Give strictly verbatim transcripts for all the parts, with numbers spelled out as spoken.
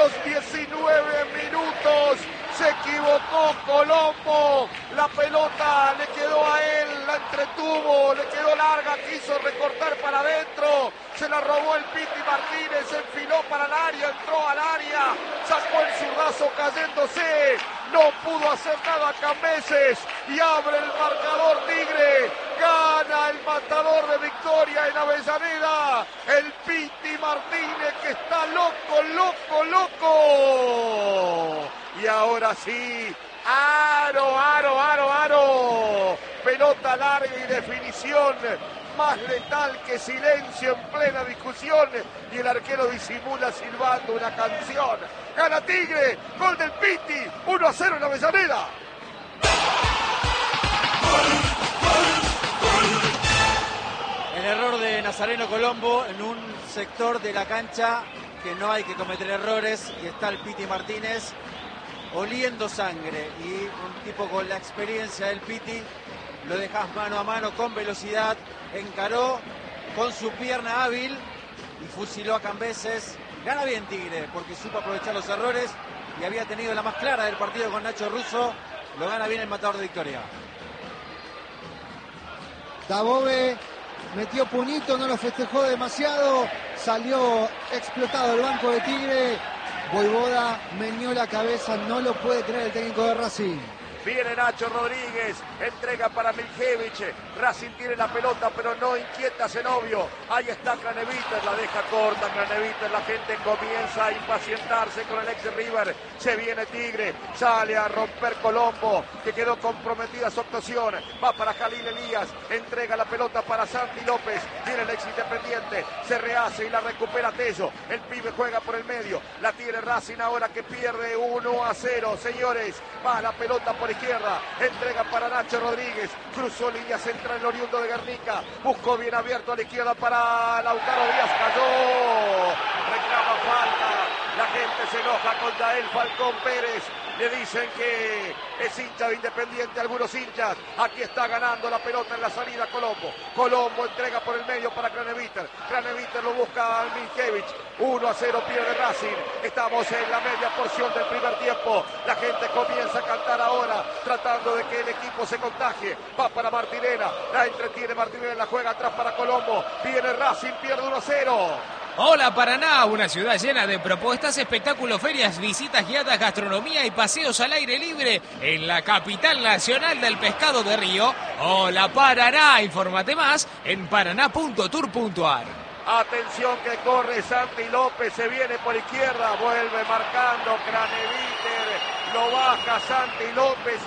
los diecinueve minutos. Se equivocó Colombo, la pelota le quedó a él, la entretuvo, le quedó larga, quiso recortar para adentro, se la robó el Piti Martínez, se enfiló para el área, entró al área, sacó el zurdazo cayéndose, no pudo hacer nada Cambeses y abre el marcador Tigre, gana el matador de Victoria en Avellaneda, el Piti Martínez que está loco, loco, loco. Y ahora sí, aro, aro, aro, aro, pelota larga y definición, más letal que silencio en plena discusión, y el arquero disimula silbando una canción. Gana Tigre, gol del Piti, uno a cero en Avellaneda. El error de Nazareno Colombo en un sector de la cancha que no hay que cometer errores, y está el Piti Martínez oliendo sangre, y un tipo con la experiencia del Piti lo dejas mano a mano con velocidad, encaró con su pierna hábil y fusiló a Cambeses. Gana bien Tigre porque supo aprovechar los errores y había tenido la más clara del partido con Nacho Russo. Lo gana bien el matador de Victoria. Dabove metió puñito, no lo festejó demasiado, salió explotado el banco de Tigre. Voivoda meneó la cabeza, no lo puede creer el técnico de Racing. Viene Nacho Rodríguez, entrega para Miljevich, Racing tiene la pelota pero no inquieta a Zenobio, ahí está Craneviter, la deja corta Craneviter, la gente comienza a impacientarse con el ex River, se viene Tigre, sale a romper Colombo, que quedó comprometida su actuación, va para Jalil Elías, entrega la pelota para Santi López, viene el ex Independiente, se rehace y la recupera Tello, el pibe juega por el medio, la tiene Racing ahora que pierde uno a cero, señores, va la pelota por izquierda, entrega para Nacho Rodríguez, cruzó línea central el oriundo de Guernica, buscó bien abierto a la izquierda para Lautaro Díaz, cayó, reclama falta, la gente se enoja con Yael Falcón Pérez, le dicen que es hincha de Independiente, algunos hinchas, aquí está ganando la pelota en la salida Colombo, Colombo entrega por el medio para Craneviter, Craneviter lo busca al Miljevich, uno a cero pierde Racing, estamos en la media porción del primer tiempo, la gente comienza a cantar ahora, tratando de que el equipo se contagie, va para Martinena, la entretiene Martinena, la juega atrás para Colombo, viene Racing, pierde uno a cero. Hola Paraná, una ciudad llena de propuestas, espectáculos, ferias, visitas guiadas, gastronomía y paseos al aire libre en la capital nacional del pescado de Río. Hola Paraná, infórmate más en paraná punto tour punto ar. Atención que corre Santi López, se viene por izquierda, vuelve marcando Craneviter, lo baja Santi López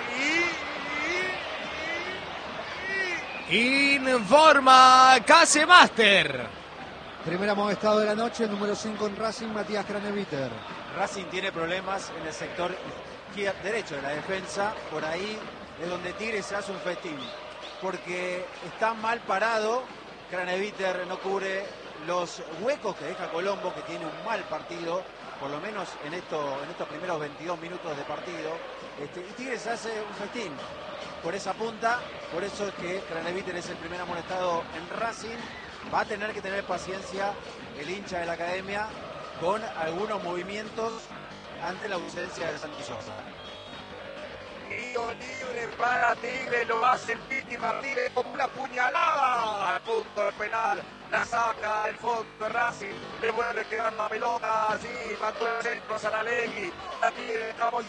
y... y, y... Informa Casemaster. Primer amonestado de la noche, número cinco en Racing, Matías Craneviter. Racing tiene problemas en el sector izquierdo, derecho de la defensa, por ahí es donde Tigre se hace un festín, porque está mal parado, Craneviter no cubre los huecos que deja Colombo, que tiene un mal partido, por lo menos en, esto, en estos primeros veintidós minutos de partido, este, y Tigre se hace un festín por esa punta, por eso es que Craneviter es el primer amonestado en Racing. Va a tener que tener paciencia el hincha de la academia con algunos movimientos ante la ausencia de Santi Sosa. Tiro libre para Tigre, lo hace el Piti Martínez con una puñalada al punto del penal, la saca del fondo de Racing, le vuelve a quedar la pelota, así mandó el centro a Saralegui, la tiene